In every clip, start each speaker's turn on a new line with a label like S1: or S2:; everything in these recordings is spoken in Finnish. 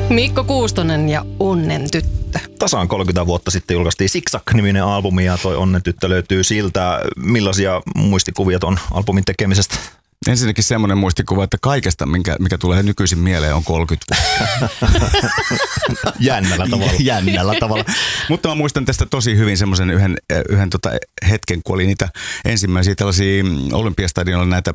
S1: Mikko Kuustonen ja Onnen tyttö.
S2: Tasaan 30 vuotta sitten julkaistiin Zigzag-niminen albumi ja toi Onnen tyttö löytyy siltä. Millaisia muistikuvia ton albumin tekemisestä?
S3: Ensinnäkin semmoinen muistikuva, että kaikesta, mikä tulee nykyisin mieleen, on 30 vuotta.
S2: Jännällä tavalla.
S3: Jännällä tavalla. Mutta mä muistan tästä tosi hyvin semmoisen yhden hetken, kun oli niitä ensimmäisiä tällaisia Olympiastadionilla näitä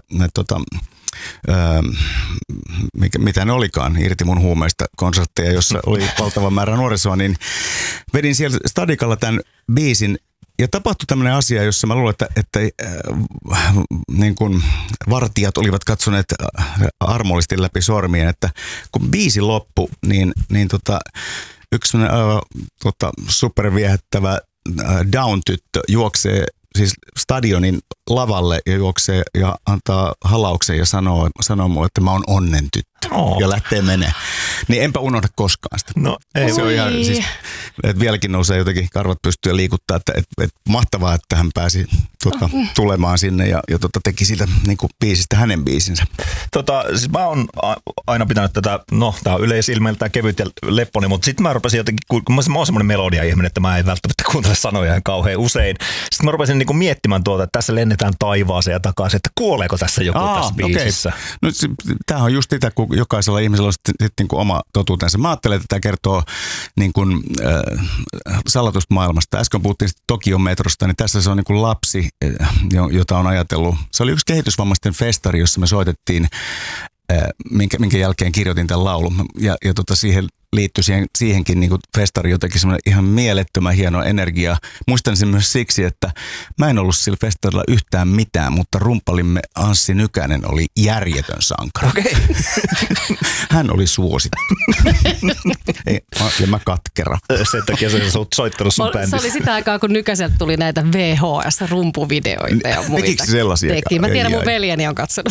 S3: mitä ne olikaan, irti mun huumeista konsertteja, jossa oli valtava määrä nuorisoa, niin vedin siellä Stadikalla tämän biisin. Ja tapahtui tämmöinen asia, jossa mä luulen, että niin kuin vartijat olivat katsoneet armollisesti läpi sormien, että kun biisi loppui, niin yksi superviehättävä Down-tyttö juoksee siis stadionin lavalle ja juoksee ja antaa halauksen ja sanoo mulle, että mä oon Onnen tyttö. Ja lähtee menee. Niin enpä unohda koskaan sitä.
S2: No, ei.
S3: Se on ihan, siis, että vieläkin nousee jotenkin karvat pystyy ja liikuttaa, että mahtavaa, että hän pääsi tulemaan sinne ja teki siitä niin kuin biisistä hänen biisinsä.
S2: Siis mä oon aina pitänyt tätä, tää on yleisilmeiltään kevyt ja lepponi, mutta sitten mä rupesin jotenkin, kun mä oon semmoinen melodia-ihminen, että mä en välttämättä kuuntele sanoja kauhean usein. Sitten mä rupesin niin kuin miettimään että tässä lennetään taivaaseen ja takaisin, että kuoleeko tässä joku tässä biisissä. Okay.
S3: No tämähän on just sitä, kun jokaisella ihmisellä on sitten niin kuin oma totuutensa. Mä ajattelen, että tämä kertoo niin kuin, salatusta maailmasta. Äsken puhuttiin Tokion metrosta, niin tässä se on niin kuin lapsi, jota on ajatellut. Se oli yksi kehitysvammaisten festari, jossa me soitettiin, minkä jälkeen kirjoitin tämän laulun. Ja siihen liittyi siihenkin niin kuin festari jotenkin semmoinen ihan mielettömän hieno energia. Muistan sen myös siksi, että mä en ollut sillä festarilla yhtään mitään, mutta rumpalimme Anssi Nykänen oli järjetön sankari.
S2: Okay.
S3: Hän oli suosittu. Ja mä katkera.
S2: Sen takia se on soittanut sun bändissä.
S1: Se oli sitä aikaa, kun Nykäseltä tuli näitä VHS-rumpuvideoita ja muita.
S3: Tekikö sellaisia?
S1: Tehtiin. Mä tiedän, mun veljeni on katsonut.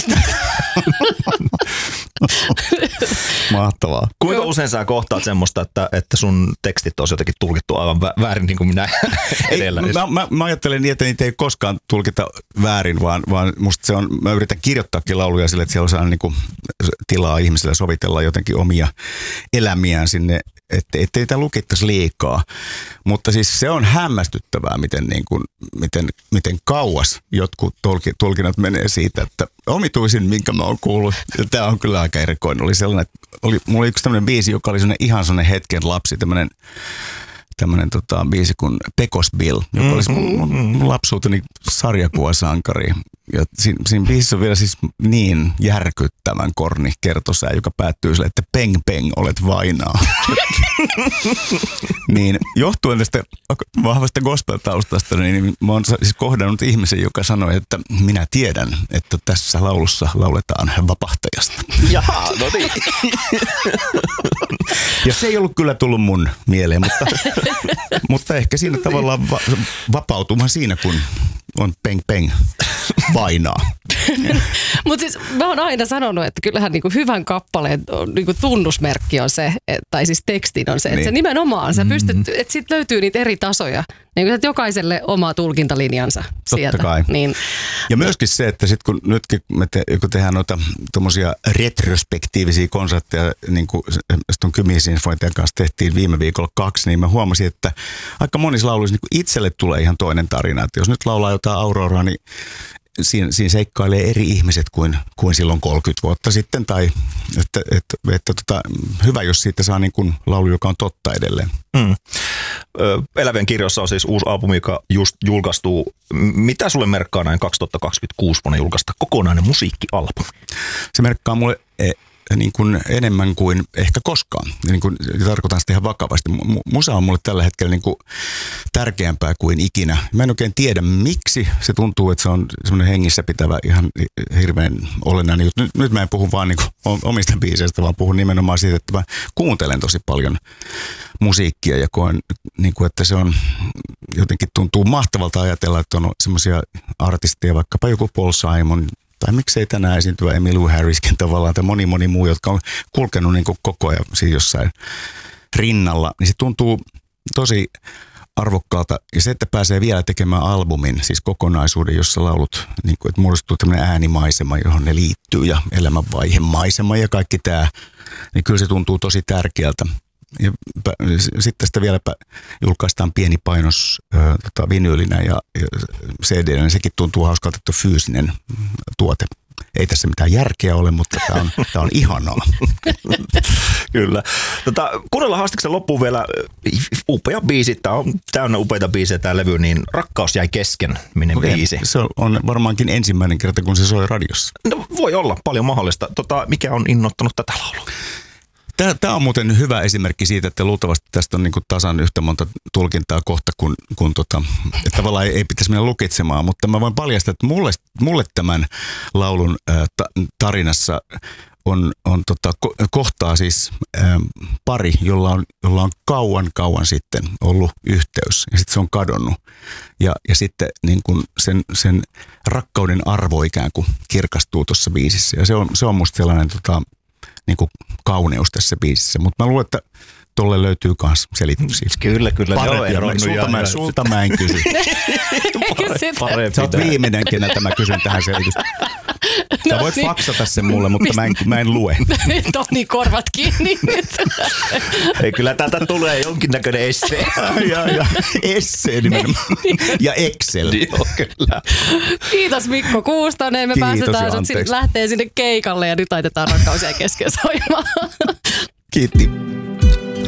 S3: Mahtavaa.
S2: Kuinka usein sä kohtaat semmoista, että sun tekstit olisi jotenkin tulkittu aivan väärin niin kuin minä edellä?
S3: Mä ajattelen niin, että niitä ei koskaan tulkita väärin, vaan musta se on, mä yritän kirjoittaakin lauluja sille, että siellä on sellainen niin kuin tilaa ihmisille sovitella jotenkin omia elämiään sinne, ettei niitä lukittaisi liikaa. Mutta siis se on hämmästyttävää, miten kauas jotkut tulkinnat menee siitä, että omituisin, minkä mä oon kuullut. Tämä on kyllä aika erikoinen. Oli sellainen, mulla oli yksi tämmöinen biisi, joka oli ihan sellainen hetken lapsi, tämmöinen biisi kuin Pecos Bill, joka olisi mun lapsuuteni sarjakuvasankari. Ja siinä biisissä on vielä siis niin järkyttävän korni kertosää, joka päättyy sille, että peng peng, olet vainaa. Niin johtuen tästä vahvasta gospel-taustasta, niin mä oon siis kohdannut ihmisen, joka sanoi, että minä tiedän, että tässä laulussa lauletaan vapahtajasta.
S2: Jaha, no niin.
S3: Ja se ei ollut kyllä tullut mun mieleen, mutta ehkä siinä tavallaan vapautumaan siinä, kun on peng peng vainaa.
S1: Mutta siis mä oon aina sanonut, että kyllähän niinku hyvän kappaleen niinku tunnusmerkki on se, tai siis tekstin on se, että se nimenomaan sä pystyt, että sit löytyy niitä eri tasoja. Niin että jokaiselle oma tulkintalinjansa sieltä.
S3: Totta kai.
S1: Niin.
S3: Ja myöskin se, että sit kun nytkin kun tehdään noita tommosia retrospektiivisia konsertteja, niin kuin tuon Kymi-sinfointian kanssa tehtiin viime viikolla 2, niin mä huomasin, että aika monissa lauluissa niin itselle tulee ihan toinen tarina. Että jos nyt laulaa jotain Auroraa, niin siinä seikkailee eri ihmiset kuin silloin 30 vuotta sitten. Tai että hyvä, jos siitä saa niin kuin laulu, joka on totta edelleen.
S2: Elävien kirjoissa on siis uusi albumi, joka just julkaistuu. Mitä sulle merkkaa näin 2026 vuonna julkaista kokonainen musiikkialbumi?
S3: Se merkkaa mulle niin kuin enemmän kuin ehkä koskaan. Niin kuin, tarkoitan sitä ihan vakavasti. Musa on mulle tällä hetkellä niin kuin tärkeämpää kuin ikinä. Mä en oikein tiedä, miksi se tuntuu, että se on semmoinen hengissä pitävä ihan hirveän olennainen juttu. Nyt mä en puhu vaan niin kuin omista biiseistä, vaan puhun nimenomaan siitä, että mä kuuntelen tosi paljon musiikkia ja koen, niin kuin, että se on jotenkin tuntuu mahtavalta ajatella, että on semmoisia artisteja, vaikkapa joku Paul Simon, tai miksei tänään esiintyvä Emmylou Harriskin tavallaan, tai moni muu, jotka on kulkenut niin kuin koko ajan siinä jossain rinnalla, niin se tuntuu tosi arvokkaalta. Ja se, että pääsee vielä tekemään albumin, siis kokonaisuuden, jossa laulut, niin kuin, että muodostuu tämmöinen äänimaisema, johon ne liittyy ja elämänvaihemaisema ja kaikki tämä, niin kyllä se tuntuu tosi tärkeältä. Ja sitten tästä vielä julkaistaan pieni painos vinyylinä ja CD-nä, niin sekin tuntuu hauskalta, että fyysinen tuote. Ei tässä mitään järkeä ole, mutta tämä on ihanaa.
S2: Kyllä. Kuunnellaan haastiksen loppuun vielä upea biisi. Tämä on täynnä upeita biisejä tämä levy, niin Rakkaus jäi kesken -niminen biisi.
S3: Se on varmaankin ensimmäinen kerta, kun se soi radiossa.
S2: No, voi olla, paljon mahdollista. Mikä on innoittanut tätä laulua?
S3: Tämä on muuten hyvä esimerkki siitä, että luultavasti tästä on niin kuin tasan yhtä monta tulkintaa kohta, kun että tavallaan ei pitäisi mennä lukitsemaan, mutta mä voin paljastaa, että mulle tämän laulun tarinassa on kohtaa siis pari, jolla on kauan sitten ollut yhteys ja sitten se on kadonnut ja sitten niin kuin sen rakkauden arvo ikään kuin kirkastuu tuossa biisissä ja se on musta sellainen niin kuin kauneus tässä biisissä, mutta mä luulen, että tolle löytyy myös selityksiä.
S2: Kyllä.
S3: Sulta mä en kysy. Sä oot viimeinen, keneltä mä kysyn tähän selitystä. Sä voit faksata sen mulle, mutta mä en lue.
S1: Toni, korvat kiinni nyt.
S2: Ei, kyllä täältä tulee jonkinnäköinen essee.
S3: ja essee nimenomaan. Ja Excel.
S2: Joo, kyllä.
S1: Kiitos Mikko Kuustonen. Me päästetään sut lähtee sinne keikalle ja nyt laitetaan Rakkaus jäi kesken soimaan.
S3: Kiitti.